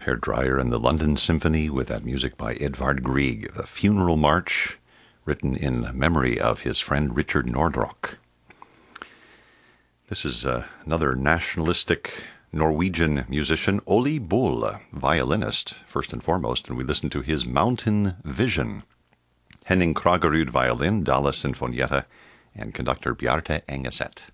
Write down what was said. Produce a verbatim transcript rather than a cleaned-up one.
Hairdryer and the London Symphony with that music by Edvard Grieg, the Funeral March, written in memory of his friend Richard Nordrock. This is uh, another nationalistic Norwegian musician, Ole Bull, violinist, first and foremost, and we listen to his Mountain Vision. Henning Kragerud violin, Dala Sinfonietta, and conductor Bjarte Engeset.